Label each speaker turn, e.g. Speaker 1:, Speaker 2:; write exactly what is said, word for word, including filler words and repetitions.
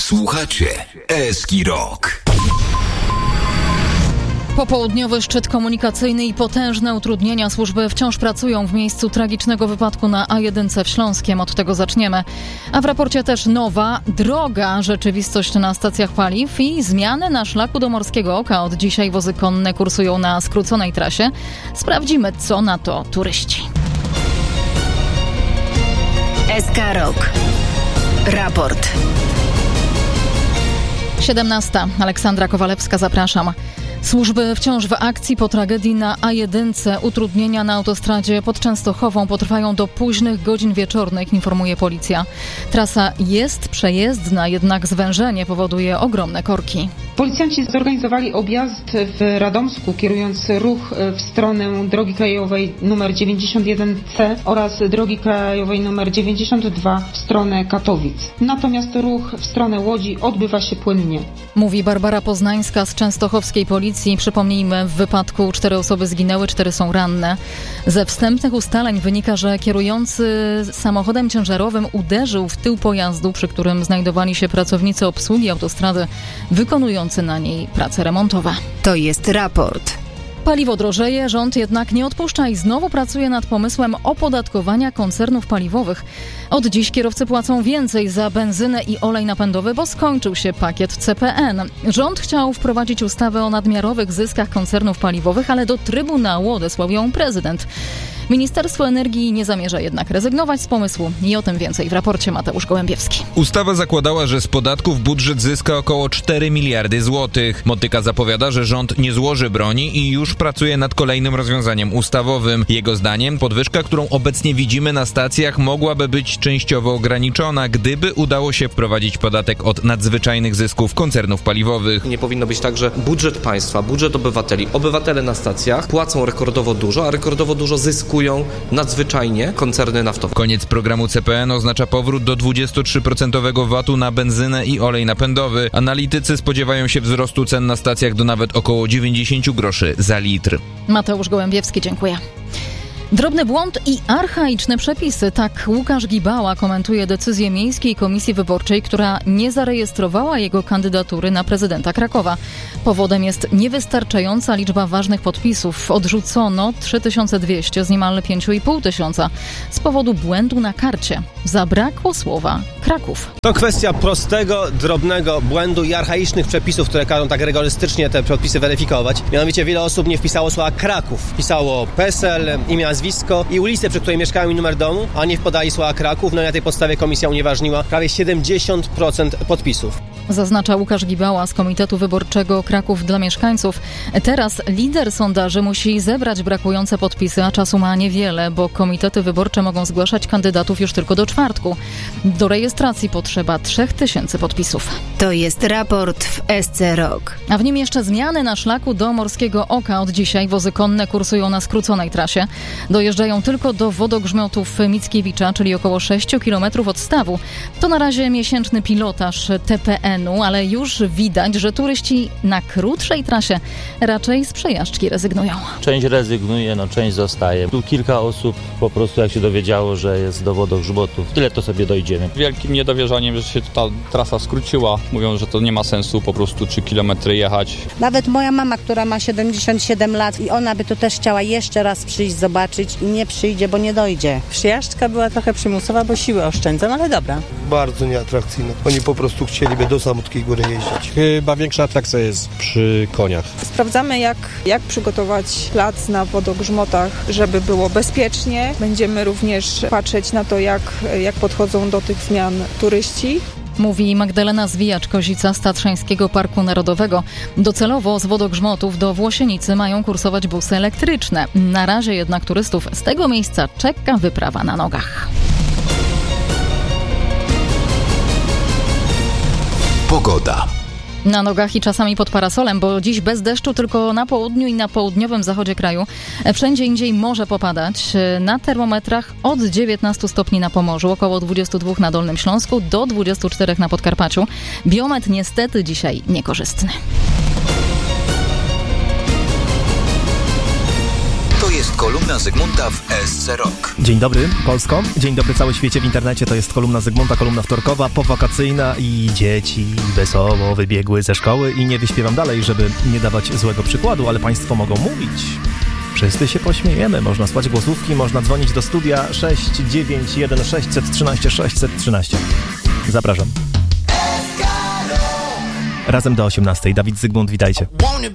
Speaker 1: Słuchacie Eski Rock.
Speaker 2: Popołudniowy szczyt komunikacyjny i potężne utrudnienia służby wciąż pracują w miejscu tragicznego wypadku na A jeden w Śląskiem. Od tego zaczniemy. A w raporcie też nowa, droga rzeczywistość na stacjach paliw i zmiany na szlaku do Morskiego Oka. Od dzisiaj wozy konne kursują na skróconej trasie. Sprawdzimy, co na to turyści.
Speaker 3: Eska Rock. Raport.
Speaker 2: siedemnasta. Aleksandra Kowalewska, zapraszam. Służby wciąż w akcji po tragedii na A jeden. Utrudnienia na autostradzie pod Częstochową potrwają do późnych godzin wieczornych, informuje policja. Trasa jest przejezdna, jednak zwężenie powoduje ogromne korki.
Speaker 4: Policjanci zorganizowali objazd w Radomsku, kierując ruch w stronę drogi krajowej numer dziewięćdziesiąt jeden C oraz drogi krajowej numer dziewięćdziesiąt dwa w stronę Katowic. Natomiast ruch w stronę Łodzi odbywa się płynnie.
Speaker 2: Mówi Barbara Poznańska z częstochowskiej policji. Przypomnijmy, w wypadku cztery osoby zginęły, cztery są ranne. Ze wstępnych ustaleń wynika, że kierujący samochodem ciężarowym uderzył w tył pojazdu, przy którym znajdowali się pracownicy obsługi autostrady wykonujący na niej prace remontowe.
Speaker 3: To jest raport.
Speaker 2: Paliwo drożeje, rząd jednak nie odpuszcza i znowu pracuje nad pomysłem opodatkowania koncernów paliwowych. Od dziś kierowcy płacą więcej za benzynę i olej napędowy, bo skończył się pakiet C P N. Rząd chciał wprowadzić ustawę o nadmiarowych zyskach koncernów paliwowych, ale do Trybunału odesłał ją prezydent. Ministerstwo Energii nie zamierza jednak rezygnować z pomysłu i o tym więcej w raporcie Mateusz Gołębiewski.
Speaker 5: Ustawa zakładała, że z podatków budżet zyska około cztery miliardy złotych. Motyka zapowiada, że rząd nie złoży broni i już pracuje nad kolejnym rozwiązaniem ustawowym. Jego zdaniem podwyżka, którą obecnie widzimy na stacjach, mogłaby być częściowo ograniczona, gdyby udało się wprowadzić podatek od nadzwyczajnych zysków koncernów paliwowych.
Speaker 6: Nie powinno być tak, że budżet państwa, budżet obywateli, obywatele na stacjach płacą rekordowo dużo, a rekordowo dużo zysku nadzwyczajnie koncerny naftowe.
Speaker 5: Koniec programu C P N oznacza powrót do dwudziestu trzech procentów V A T-u na benzynę i olej napędowy. Analitycy spodziewają się wzrostu cen na stacjach do nawet około dziewięćdziesiąt groszy za litr.
Speaker 2: Mateusz Gołębiewski, dziękuję. Drobny błąd i archaiczne przepisy. Tak Łukasz Gibała komentuje decyzję Miejskiej Komisji Wyborczej, która nie zarejestrowała jego kandydatury na prezydenta Krakowa. Powodem jest niewystarczająca liczba ważnych podpisów. Odrzucono trzy tysiące dwieście z niemal pięć i pół tysiąca z powodu błędu na karcie. Zabrakło słowa Kraków.
Speaker 7: To kwestia prostego, drobnego błędu i archaicznych przepisów, które każą tak rygorystycznie te podpisy weryfikować. Mianowicie wiele osób nie wpisało słowa Kraków. Wpisało P E S E L, imię, nazwisko i ulicę, przy której mieszkają i numer domu, a nie podali słowa Kraków. No i na tej podstawie komisja unieważniła prawie siedemdziesiąt procent podpisów.
Speaker 2: Zaznacza Łukasz Gibała z Komitetu Wyborczego Kraków dla Mieszkańców. Teraz lider sondaży musi zebrać brakujące podpisy, a czasu ma niewiele, bo komitety wyborcze mogą zgłaszać kandydatów już tylko do czwartku. Do rejestracji potrzeba trzech tysięcy podpisów.
Speaker 3: To jest raport w S C Rock.
Speaker 2: A w nim jeszcze zmiany na szlaku do Morskiego Oka. Od dzisiaj wozy konne kursują na skróconej trasie. Dojeżdżają tylko do wodogrzmiotów Mickiewicza, czyli około sześć kilometrów od stawu. To na razie miesięczny pilotaż T P N-u, ale już widać, że turyści na krótszej trasie raczej z przejażdżki rezygnują.
Speaker 8: Część rezygnuje, no część zostaje. Tu kilka osób po prostu jak się dowiedziało, że jest do wodogrzmotów, tyle to sobie dojdziemy.
Speaker 9: Wielkim niedowierzaniem, że się ta trasa skróciła. Mówią, że to nie ma sensu po prostu trzy kilometry jechać.
Speaker 10: Nawet moja mama, która ma siedemdziesiąt siedem lat i ona by to też chciała jeszcze raz przyjść, zobaczyć i nie przyjdzie, bo nie dojdzie.
Speaker 11: Przejażdżka była trochę przymusowa, bo siły oszczędzam, ale dobra.
Speaker 12: Bardzo nieatrakcyjne. Oni po prostu chcieliby do Samotkiej Góry jeździć.
Speaker 13: Chyba większa atrakcja jest przy koniach.
Speaker 14: Sprawdzamy, jak, jak przygotować plac na wodogrzmotach, żeby było bezpiecznie. Będziemy również patrzeć na to, jak, jak podchodzą do tych zmian turyści.
Speaker 2: Mówi Magdalena Zwijacz-Kozica z Tatrzańskiego Parku Narodowego. Docelowo z wodogrzmotów do Włosienicy mają kursować busy elektryczne. Na razie jednak turystów z tego miejsca czeka wyprawa na nogach.
Speaker 1: Pogoda.
Speaker 2: Na nogach i czasami pod parasolem, bo dziś bez deszczu tylko na południu i na południowym zachodzie kraju. Wszędzie indziej może popadać. Na termometrach od dziewiętnastu stopni na Pomorzu, około dwudziestu dwóch na Dolnym Śląsku, do dwudziestu czterech na Podkarpaciu. Biometr niestety dzisiaj niekorzystny.
Speaker 1: To jest kolumna Zygmunta w S C Rock.
Speaker 15: Dzień dobry Polsko, dzień dobry cały świecie w internecie, to jest kolumna Zygmunta, kolumna wtorkowa, powakacyjna i dzieci wesoło wybiegły ze szkoły i nie wyśpiewam dalej, żeby nie dawać złego przykładu, ale państwo mogą mówić. Wszyscy się pośmiejemy, można słać głosówki, można dzwonić do studia sześć dziewięć jeden sześć jeden trzy sześć jedna trzy. Zapraszam. Razem do osiemnastej. Dawid Zygmunt, witajcie.